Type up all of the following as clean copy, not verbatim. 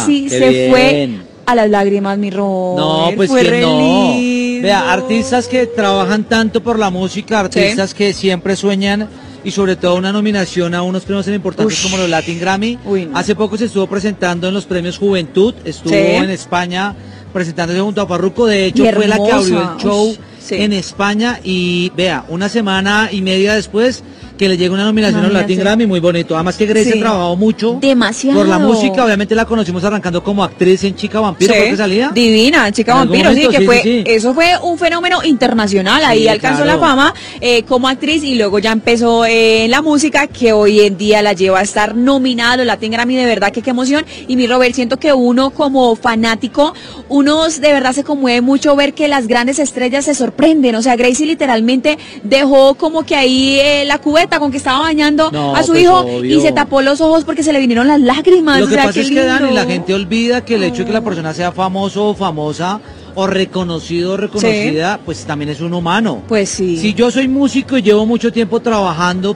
sí se fue a las lágrimas, mi Robert. No, pues fue que no. lindo. Vea, artistas que trabajan tanto por la música, artistas que siempre sueñan y sobre todo una nominación a unos premios tan importantes como los Latin Grammy. No. Hace poco se estuvo presentando en los premios Juventud, estuvo en España presentándose junto a Farruko, de hecho fue la que abrió el show en España y vea, una semana y media después que le llega una nominación a los Latin Grammy, muy bonito. Además que Grace ha trabajado mucho por la música, obviamente la conocimos arrancando como actriz en Chica Vampiro, ¿por qué salía? Divina, Chica Vampiro, momento, que fue, eso fue un fenómeno internacional, ahí alcanzó la fama como actriz y luego ya empezó la música, que hoy en día la lleva a estar nominada a los Latin Grammy, de verdad que qué emoción. Y mi Robert, siento que uno como fanático, uno de verdad se conmueve mucho ver que las grandes estrellas se sorprenden, o sea, Gracie literalmente dejó como que ahí la cubeta con que estaba bañando a su hijo y se tapó los ojos porque se le vinieron las lágrimas. Lo que pasa es que, Dani, la gente olvida que el hecho de que la persona sea famoso o famosa o reconocido o reconocida, pues también es un humano. Pues sí. Si yo soy músico y llevo mucho tiempo trabajando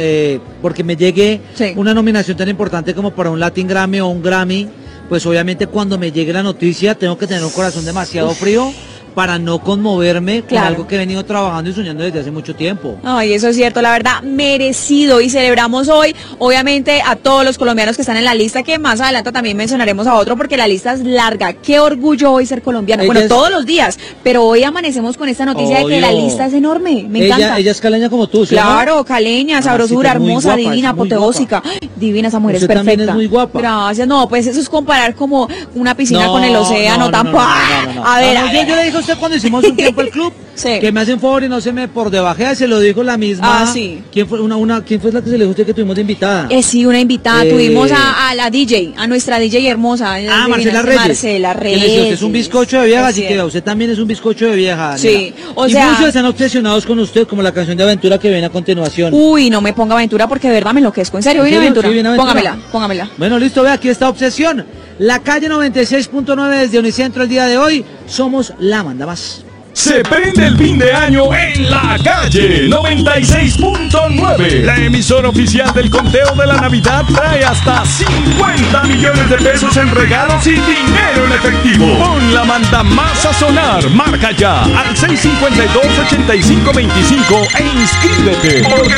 porque me llegue una nominación tan importante como para un Latin Grammy o un Grammy, pues obviamente cuando me llegue la noticia tengo que tener un corazón demasiado frío para no conmoverme con algo que he venido trabajando y soñando desde hace mucho tiempo. Ay, eso es cierto, la verdad, merecido. Y celebramos hoy, obviamente, a todos los colombianos que están en la lista, que más adelante también mencionaremos a otro, porque la lista es larga. Qué orgullo hoy ser colombiano. Bueno, todos los días, pero hoy amanecemos con esta noticia de que la lista es enorme. Me encanta. Ella es caleña como tú, ¿sí? Claro, caleña, sabrosura, hermosa, divina, apoteósica. Divina, esa mujer es perfecta. También es muy guapa. Gracias. No, pues eso es comparar como una piscina con el océano, tampoco. A ver, yo le dije a usted cuando hicimos un tiempo el club que me hacen favor y no se me por debajea, se lo dijo la misma. ¿Quién fue ¿quién fue la que se le dijo a usted que tuvimos de invitada? Sí, una invitada, tuvimos a la DJ, a nuestra DJ hermosa. Marcela Reyes. Marcela Reyes. Que usted es un bizcocho de vieja, así que usted también es un bizcocho de vieja, Daniela. Sí, o sea. Y muchos están obsesionados con usted, como la canción de Aventura que viene a continuación. Uy, no me ponga Aventura porque de verdad me enloquezco. En serio, viene Aventura. Póngamela. Bueno, listo, vea, aquí está Obsesión. La calle 96.9 desde Unicentro el día de hoy. Somos la manda más. Se prende el fin de año en la calle 96.9. La emisora oficial del conteo de la Navidad trae hasta 50 millones de pesos en regalos y dinero en efectivo. Pon la manda más a sonar. Marca ya al 652-8525 e inscríbete.